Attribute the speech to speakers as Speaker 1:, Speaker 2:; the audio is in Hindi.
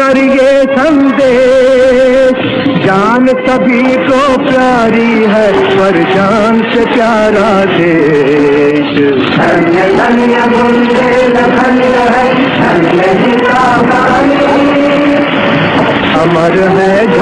Speaker 1: पर ये संदेश, जान सभी को प्यारी है पर जान से प्यारा देश। धन्य धन्य बुंदेलखंड है, धन्य ही अमर है।